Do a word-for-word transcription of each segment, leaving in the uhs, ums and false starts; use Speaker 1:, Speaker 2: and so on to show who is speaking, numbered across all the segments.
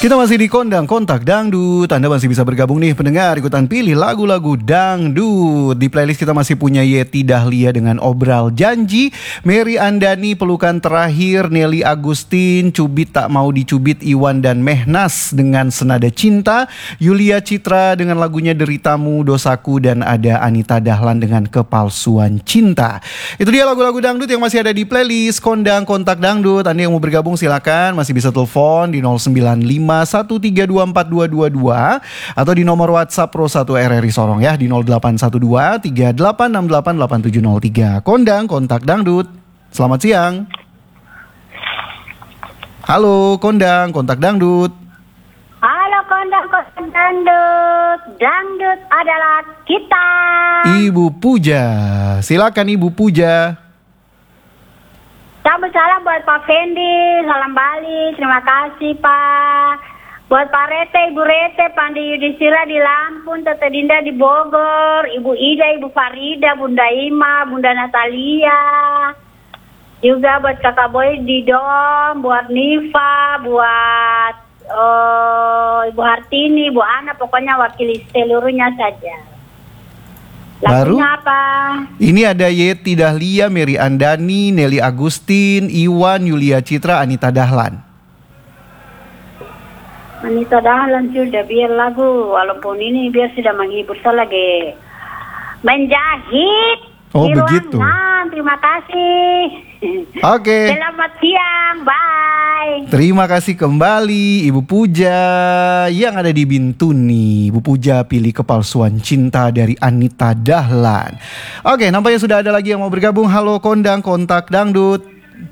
Speaker 1: Kita masih di Kondang Kontak Dangdut. Anda masih bisa bergabung nih pendengar, ikutan pilih lagu-lagu dangdut. Di playlist kita masih punya Yeti Dahlia dengan Obral Janji, Mary Andani Pelukan Terakhir, Nelly Agustin Cubit Tak Mau Dicubit, Iwan dan Mehnas dengan Senada Cinta, Yulia Citra dengan lagunya Deritamu Dosaku, dan ada Anita Dahlan dengan Kepalsuan Cinta. Itu dia lagu-lagu dangdut yang masih ada di playlist Kondang Kontak Dangdut. Anda yang mau bergabung silakan, masih bisa telepon di nol sembilan lima satu tiga dua empat dua dua dua atau di nomor WhatsApp Pro satu R R I Sorong ya di nol delapan satu dua tiga delapan enam delapan delapan tujuh nol tiga. Kondang Kontak Dangdut. Selamat siang. Halo Kondang Kontak Dangdut.
Speaker 2: Halo Kondang Kontak Dangdut. Dangdut adalah kita.
Speaker 1: Ibu Puja. Silakan Ibu Puja.
Speaker 2: Salam salam buat Pak Fendi, salam balik, terima kasih Pak. Buat Pak Rete, Ibu Rete, Pandi Yudhistira di Lampung, Tete Dinda di Bogor, Ibu Ida, Ibu Farida, Bunda Ima, Bunda Natalia. Juga buat Kakak Boy di Dom, buat Niva, buat uh, Ibu Hartini, Ibu Ana, pokoknya wakili seluruhnya saja.
Speaker 1: Baru
Speaker 2: lagunya apa?
Speaker 1: Ini ada Yeti Dahlia, Mary Andani, Nelly Agustin, Iwan, Yulia Citra, Anita Dahlan.
Speaker 2: Anita Dahlan sudah biar lagu, walaupun ini biar sudah menghibur saya lagi menjahit.
Speaker 1: Oh
Speaker 2: di
Speaker 1: begitu.
Speaker 2: ruangan. Terima kasih.
Speaker 1: Oke.
Speaker 2: Selamat siang, bye.
Speaker 1: Terima kasih kembali Ibu Puja yang ada di Bintuni. Ibu Puja pilih Kepalsuan Cinta dari Anita Dahlan. Oke, nampaknya sudah ada lagi yang mau bergabung. Halo Kondang Kontak Dangdut.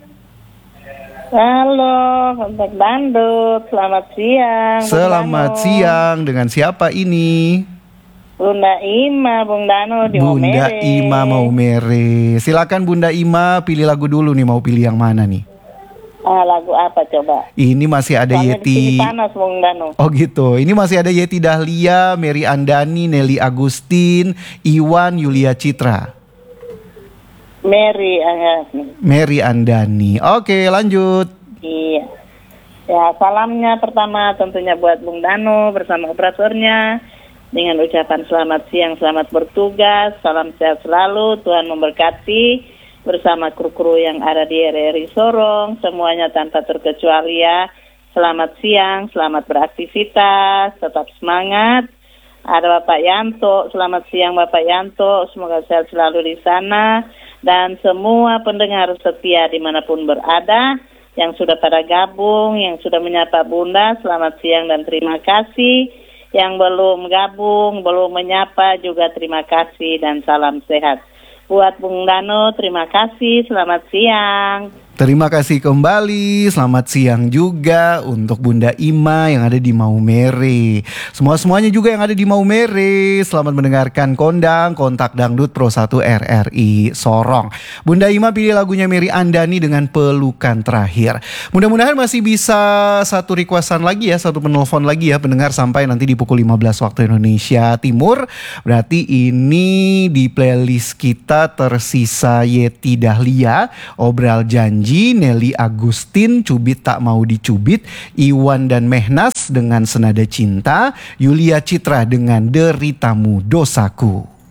Speaker 3: Halo Kontak Dangdut, selamat siang.
Speaker 1: Selamat siang, dengan siapa ini?
Speaker 3: Bunda Ima, Bung Dano di
Speaker 1: Bunda
Speaker 3: Maumere.
Speaker 1: Ima Maumere. Silakan Bunda Ima, pilih lagu dulu nih, mau pilih yang mana nih?
Speaker 3: Ah, lagu apa coba?
Speaker 1: Ini masih ada
Speaker 3: Soalnya di sini
Speaker 1: Yeti.
Speaker 3: panas Bung Dano.
Speaker 1: Oh gitu. Ini masih ada Yeti Dahlia, Mary Andani, Nelly Agustin, Iwan, Yulia Citra.
Speaker 3: Mary, ah,
Speaker 1: Mary Andani. Oke, lanjut.
Speaker 3: iya. Ya, salamnya pertama tentunya buat Bung Dano bersama operatornya. Dengan ucapan selamat siang, selamat bertugas, salam sehat selalu, Tuhan memberkati bersama kru-kru yang ada di R R I Sorong, semuanya tanpa terkecuali ya. Selamat siang, selamat beraktivitas, tetap semangat. Ada Bapak Yanto, selamat siang Bapak Yanto, semoga sehat selalu di sana. Dan semua pendengar setia dimanapun berada, yang sudah pada gabung, yang sudah menyapa Bunda, selamat siang dan terima kasih. Yang belum gabung, belum menyapa juga terima kasih dan salam sehat. Buat Bung Dano, terima kasih, selamat siang.
Speaker 1: Terima kasih kembali, selamat siang juga untuk Bunda Ima yang ada di Maumere. Semua-semuanya juga yang ada di Maumere, selamat mendengarkan Kondang Kontak Dangdut Pro satu R R I Sorong. Bunda Ima pilih lagunya Mary Andani dengan Pelukan Terakhir. Mudah-mudahan masih bisa satu requestan lagi ya, satu penelpon lagi ya pendengar sampai nanti di pukul lima belas waktu Indonesia Timur. Berarti ini di playlist kita tersisa Yeti Dahlia, Obral Janji, Nelly Agustin, Cubit Tak Mau Dicubit, Iwan dan Mehnas dengan Senada Cinta, Yulia Citra dengan Deritamu Dosaku.